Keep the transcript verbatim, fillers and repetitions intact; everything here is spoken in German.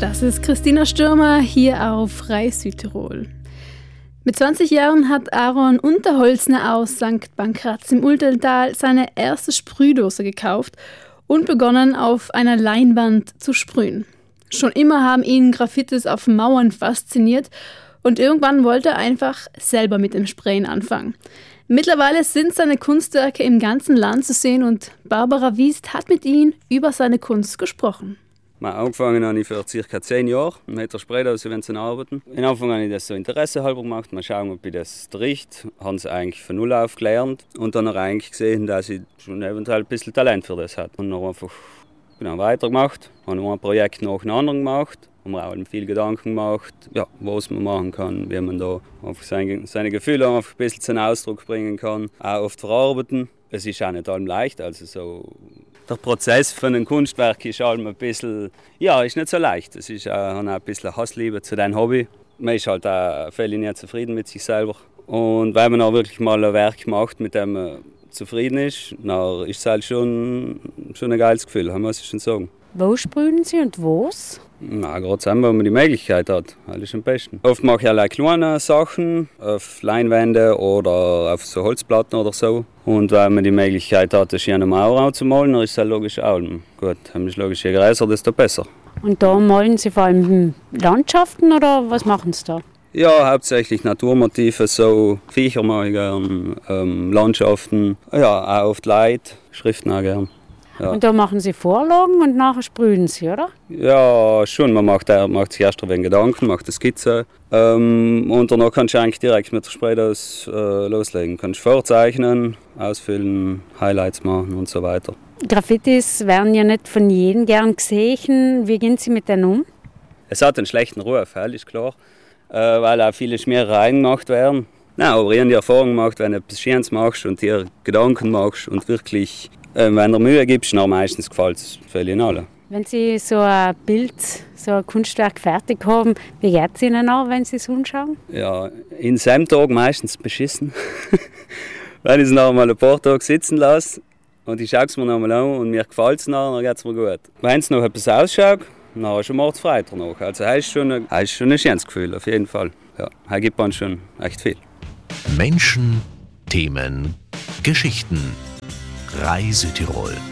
Das ist Christina Stürmer hier auf Reis Südtirol. Mit zwanzig Jahren hat Aaron Unterholzner aus Sankt Pankraz im Ultental seine erste Sprühdose gekauft und begonnen, auf einer Leinwand zu sprühen. Schon immer haben ihn Graffitis auf Mauern fasziniert und irgendwann wollte er einfach selber mit dem Sprayen anfangen. Mittlerweile sind seine Kunstwerke im ganzen Land zu sehen und Barbara Wiest hat mit ihm über seine Kunst gesprochen. Angefangen habe ich vor ca. zehn Jahren mit der Spraydose zu arbeiten. Am Anfang habe ich das so Interesse halber gemacht, mal schauen, ob ich das riecht. Haben es eigentlich von null auf gelernt und dann habe ich eigentlich gesehen, dass ich schon eventuell ein bisschen Talent für das hatte. Und dann einfach genau weitergemacht, habe noch ein Projekt nach dem anderen gemacht. Haben mir auch viel Gedanken gemacht, ja, was man machen kann, wie man da einfach seine, seine Gefühle einfach ein bisschen zum Ausdruck bringen kann, auch oft verarbeiten. Es ist auch nicht allem leicht, also so der Prozess von einem Kunstwerk ist allem ein bisschen, ja, ist nicht so leicht. Es ist auch, auch ein bisschen Hassliebe zu diesem Hobby. Man ist halt auch völlig nicht zufrieden mit sich selber. Und wenn man auch wirklich mal ein Werk macht, mit dem man zufrieden ist, dann ist es halt schon, schon ein geiles Gefühl, muss ich schon sagen. Wo sprühen Sie und was? Na, gerade zusammen, wo man die Möglichkeit hat. Das ist am besten. Oft mache ich auch kleine Sachen auf Leinwände oder auf so Holzplatten oder so. Und wenn man die Möglichkeit hat, eine schöne Mauer zu malen, dann ist es logisch auch. Gut, dann ist logisch, je größer, desto besser. Und da malen Sie vor allem Landschaften oder was machen Sie da? Ja, hauptsächlich Naturmotive, so Viecher mache ich gern, ähm, Landschaften, ja, auch oft Leute, Schriften auch gern. Ja. Und da machen Sie Vorlagen und nachher sprühen Sie, oder? Ja, schon. Man macht, macht sich erst ein wenig Gedanken, macht eine Skizze. Ähm, und danach kannst du eigentlich direkt mit der Spraydose äh, loslegen. Kannst vorzeichnen, ausfüllen, Highlights machen und so weiter. Graffitis werden ja nicht von jedem gern gesehen. Wie gehen Sie mit denen um? Es hat einen schlechten Ruf, ist klar. Äh, weil auch viele Schmierereien gemacht werden. Nein, aber ich habe die Erfahrung gemacht, wenn du etwas Schönes machst und dir Gedanken machst und wirklich, äh, wenn du Mühe gibst, dann meistens gefällt es völlig allen. Wenn Sie so ein Bild, so ein Kunstwerk fertig haben, wie geht es Ihnen an, wenn Sie es anschauen? Ja, in seinem Tag meistens beschissen. Wenn ich es noch mal ein paar Tage sitzen lasse und ich schaue es mir noch mal an und mir gefällt es noch, dann geht es mir gut. Wenn es noch etwas ausschaut, dann habe ich schon mordsfrei danach. Also das ist schon ein, das ist schon ein schönes Gefühl, auf jeden Fall. Ja, da gibt man schon echt viel. Menschen, Themen, Geschichten. Reis Südtirol.